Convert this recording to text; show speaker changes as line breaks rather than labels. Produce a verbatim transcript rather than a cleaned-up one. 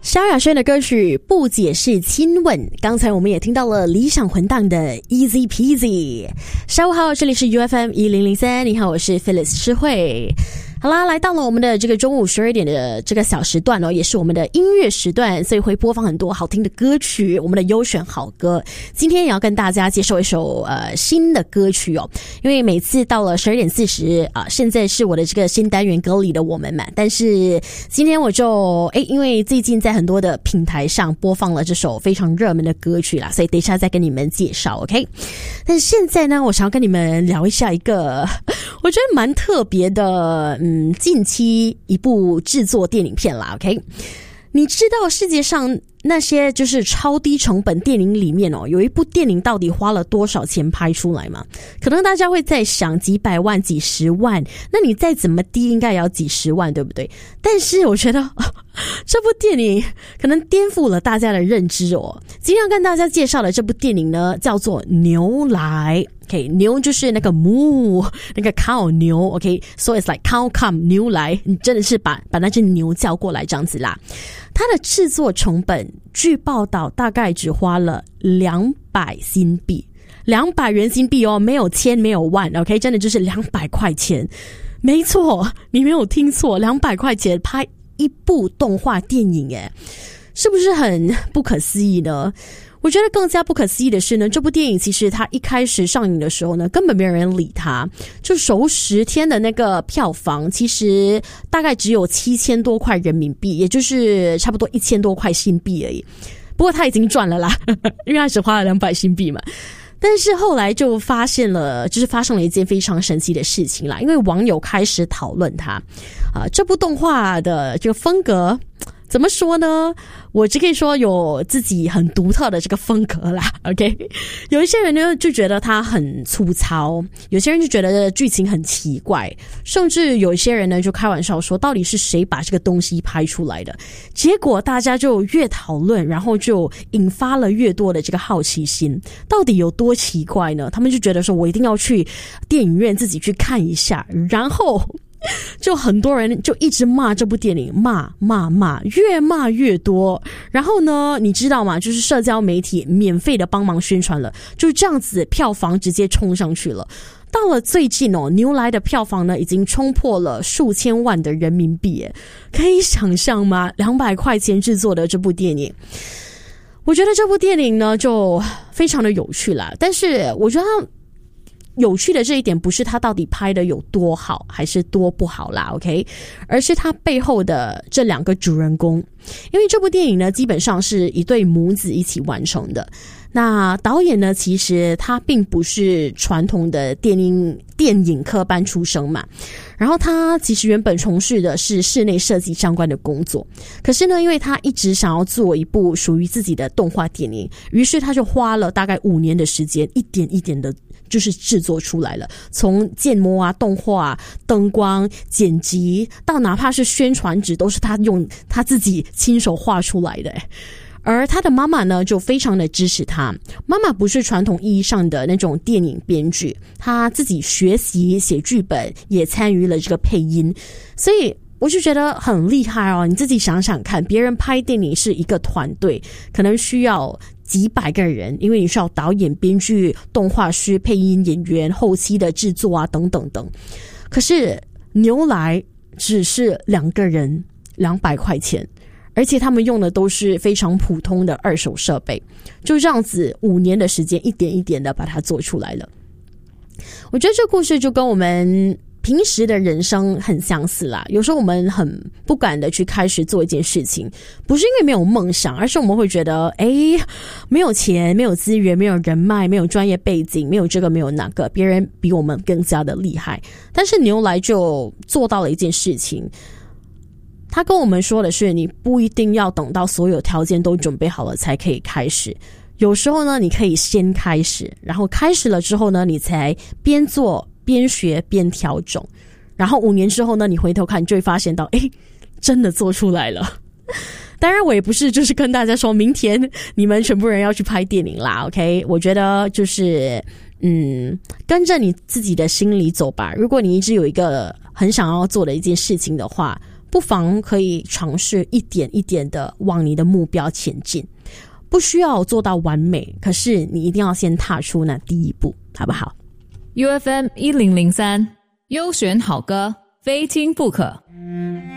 萧亚轩的歌曲不解释亲吻，刚才我们也听到了理想混蛋的 Easy Peasy。 下午好，这里是 U F M 一零零三， 你好，我是 Phyllis 诗慧。好啦，来到了我们的这个中午十二点的这个小时段哦，也是我们的音乐时段，所以会播放很多好听的歌曲，我们的优选好歌。今天也要跟大家介绍一首呃新的歌曲哦，因为每次到了十二点四十啊，现在是我的这个新单元歌里的我们嘛，但是今天我就诶，因为最近在很多的平台上播放了这首非常热门的歌曲啦，所以等一下再跟你们介绍 OK。 但是现在呢，我想要跟你们聊一下一个我觉得蛮特别的嗯，近期一部制作电影片啦 OK。 你知道世界上那些就是超低成本电影里面哦，有一部电影到底花了多少钱拍出来吗？可能大家会在想几百万几十万，那你再怎么低应该也要几十万对不对？但是我觉得、哦、这部电影可能颠覆了大家的认知哦。今天要跟大家介绍的这部电影呢，叫做牛来。OK， 牛就是那个 moo， 那个 cow 牛 OK， so it's like cow come 牛来，你真的是把把那只牛叫过来这样子啦。它的制作成本据报道大概只花了两百新币，两百元新币哦，没有千没有万 OK， 真的就是两百块钱。没错，你没有听错，两百块钱拍一部动画电影耶，是不是很不可思议呢？我觉得更加不可思议的是呢，这部电影其实它一开始上映的时候呢，根本没有人理它，就首十天的那个票房其实大概只有七千多块人民币，也就是差不多一千多块新币而已。不过他已经赚了啦，因为他只花了两百新币嘛。但是后来就发现了，就是发生了一件非常神奇的事情啦，因为网友开始讨论它啊、呃，这部动画的这个风格怎么说呢？我只可以说有自己很独特的这个风格啦 OK。 有一些人呢就觉得它很粗糙，有些人就觉得剧情很奇怪，甚至有一些人呢就开玩笑说到底是谁把这个东西拍出来的。结果大家就越讨论，然后就引发了越多的这个好奇心，到底有多奇怪呢？他们就觉得说我一定要去电影院自己去看一下，然后就很多人就一直骂这部电影，骂骂骂，越骂越多。然后呢，你知道吗？就是社交媒体免费的帮忙宣传了，就这样子票房直接冲上去了。到了最近哦，牛来的票房呢已经冲破了数千万的人民币耶，可以想象吗？两百块钱制作的这部电影。我觉得这部电影呢就非常的有趣啦，但是我觉得它有趣的这一点不是他到底拍的有多好还是多不好啦 OK， 而是他背后的这两个主人公。因为这部电影呢基本上是一对母子一起完成的，那导演呢其实他并不是传统的电影电影科班出身嘛，然后他其实原本从事的是室内设计相关的工作，可是呢因为他一直想要做一部属于自己的动画电影，于是他就花了大概五年的时间，一点一点的就是制作出来了，从建模啊、动画啊、灯光、剪辑到哪怕是宣传纸都是他用他自己亲手画出来的。而他的妈妈呢就非常的支持他，妈妈不是传统意义上的那种电影编剧，他自己学习写剧本，也参与了这个配音，所以我就觉得很厉害哦。你自己想想看，别人拍电影是一个团队，可能需要几百个人，因为你需要导演、编剧、动画师、配音演员、后期的制作啊等等等。可是牛来只是两个人，两百块钱，而且他们用的都是非常普通的二手设备，就这样子五年的时间一点一点的把它做出来了。我觉得这故事就跟我们平时的人生很相似啦，有时候我们很不敢的去开始做一件事情，不是因为没有梦想，而是我们会觉得诶，没有钱，没有资源，没有人脉，没有专业背景，没有这个没有那个，别人比我们更加的厉害。但是牛来就做到了一件事情，他跟我们说的是，你不一定要等到所有条件都准备好了才可以开始，有时候呢你可以先开始，然后开始了之后呢你才边做边学边调整，然后五年之后呢你回头看，你就会发现到诶，真的做出来了。当然我也不是就是跟大家说明天你们全部人要去拍电影啦 OK， 我觉得就是嗯，跟着你自己的心里走吧。如果你一直有一个很想要做的一件事情的话， 不妨可以尝试一点一点的往你的目标前进，不需要做到完美，可是你一定要先踏出那第一步，好不好？
U F M 一零零三优选好歌，非听不可。